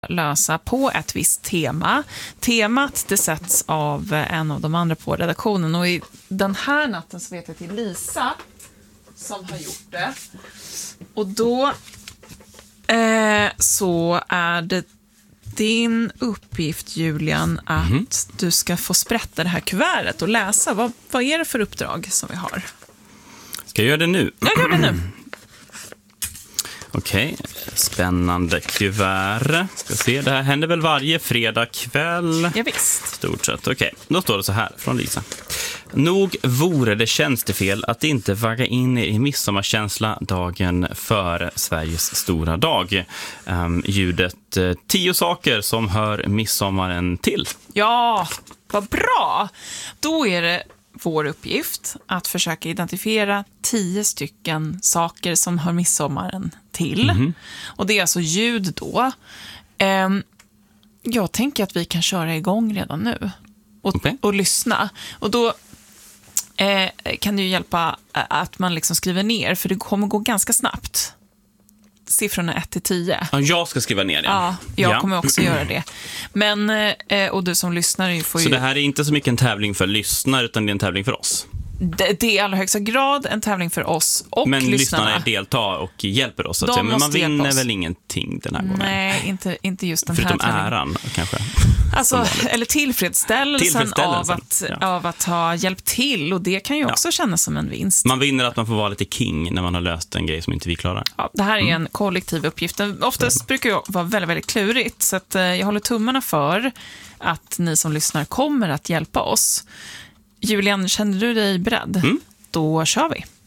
lösa på ett visst tema. Temat det sätts av en av de andra på redaktionen, och i den här natten så vet jag till Lisa som har gjort det. Och då så är det din uppgift, Julian, att du ska få sprätta det här kuvertet och läsa. Vad är det för uppdrag som vi har? Ska jag göra det nu? Jag gör det nu. Okej, spännande kuvert. Ska se, det här händer väl varje fredag kväll? Ja, visst. Stort sett, okej. Då står det så här från Lisa. Nog vore det tjänstefel att inte vagga in i midsommarkänsla dagen före Sveriges stora dag. Ljudet 10 saker som hör midsommaren till. Ja, vad bra! Då är det vår uppgift att försöka identifiera 10 stycken saker som hör midsommaren till. Och det är alltså ljud då. Jag tänker att vi kan köra igång redan nu och lyssna. Och då kan det ju hjälpa att man liksom skriver ner, för det kommer gå ganska snabbt. Siffrorna 1-10. Ja, jag ska skriva ner det. Ja, jag kommer också göra det. Men, och du som lyssnar får ju... Så det här är inte så mycket en tävling för lyssnare, utan det är en tävling för oss? Det är i allra högsta grad en tävling för oss och men lyssnarna. Men lyssnarna deltar och hjälper oss. De men man vinner oss. Väl ingenting den här gången? Nej, inte just den förutom här tävlingen. Äran, kanske. Alltså, eller tillfredsställelsen av att ha hjälpt till. Och det kan ju också kännas som en vinst. Man vinner att man får vara lite king när man har löst en grej som inte vi klarar. Ja, det här är en kollektiv uppgift. Oftast brukar det vara väldigt, väldigt klurigt. Så att, jag håller tummarna för att ni som lyssnar kommer att hjälpa oss. Julian, känner du dig beredd? Då kör vi.